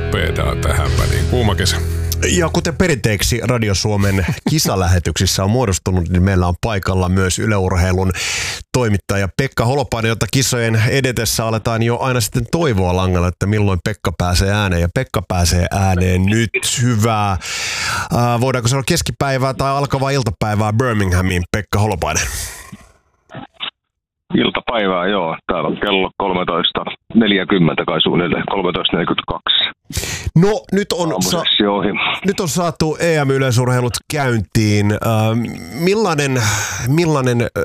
peetaa tähän väliin. Kuuma kesä. Ja kuten perinteeksi Radio Suomen kisalähetyksissä on muodostunut, niin meillä on paikalla myös Yle Urheilun toimittaja Pekka Holopainen, jota kisojen edetessä aletaan jo aina sitten toivoa langalla, että milloin Pekka pääsee ääneen. Ja Pekka pääsee ääneen nyt. Hyvää. Voidaanko sanoa keskipäivää tai alkavaa iltapäivää Birminghamiin, Pekka Holopainen? Iltapäivää, joo. Täällä on kello 13.40 kai suunnilleen, 13.42. No, nyt on saatu EM-yleisurheilut käyntiin. Millainen